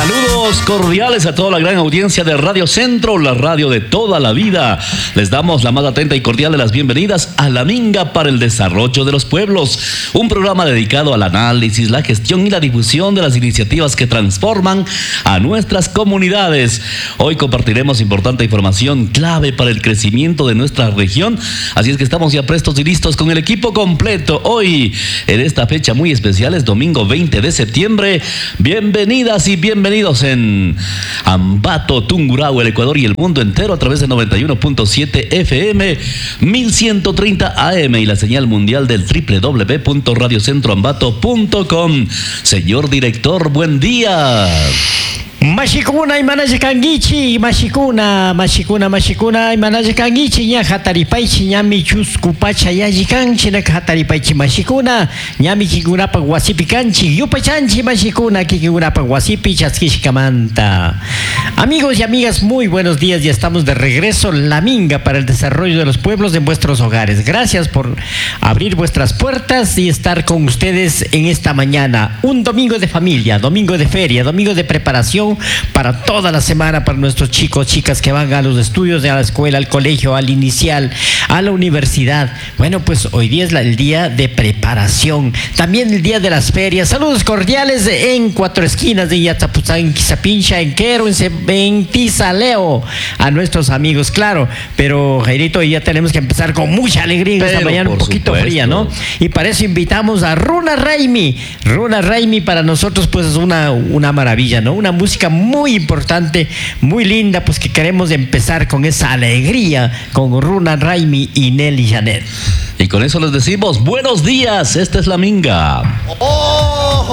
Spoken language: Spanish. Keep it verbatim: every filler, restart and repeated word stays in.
Saludos cordiales a toda la gran audiencia de Radio Centro, la radio de toda la vida. Les damos la más atenta y cordial de las bienvenidas a La Minga para el Desarrollo de los Pueblos, un programa dedicado al análisis, la gestión y la difusión de las iniciativas que transforman a nuestras comunidades. Hoy compartiremos importante información clave para el crecimiento de nuestra región, así es que estamos ya prestos y listos con el equipo completo. Hoy, en esta fecha muy especial, es domingo veinte de septiembre. Bienvenidas y bienvenidos en Ambato, Tungurahua, el Ecuador y el mundo entero a través de noventa y uno punto siete F M, mil ciento treinta A M y la señal mundial del doble u doble u doble u punto radio centro ambato punto com. Señor director, buen día. Mashikuna imanaje kangichi, mashikuna, mashikuna, mashikuna imanaje kangichi, nya hataripaichi, nyami chuskupacha yaji kanchi, na hataripaichi mashikuna, nyami kigunapa wasipi kanchi, yupachanchi mashikuna, kigunapa wasipi chaskishkamanta. Amigos y amigas, muy buenos días, ya estamos de regreso, La Minga para el desarrollo de los pueblos en vuestros hogares. Gracias por abrir vuestras puertas y estar con ustedes en esta mañana. Un domingo de familia, domingo de feria, domingo de preparación para toda la semana para nuestros chicos, chicas que van a los estudios, a la escuela, al colegio, al inicial, a la universidad. Bueno, pues hoy día es la, el día de preparación, también el día de las ferias. Saludos cordiales en Cuatro Esquinas de Yatzapuzán, en Quizapincha, en Quero, en, en Tizaleo, a nuestros amigos, claro. Pero Jairito, hoy ya tenemos que empezar con mucha alegría en esta mañana, un poquito supuesto. fría, ¿no? Y para eso invitamos a Runa Raimi. Runa Raimi para nosotros pues es una, una maravilla, ¿no? Una música muy importante, muy linda, pues que queremos empezar con esa alegría con Runa Raimi y Nelly Janet. Y con eso les decimos buenos días, esta es La Minga. Oh, oh,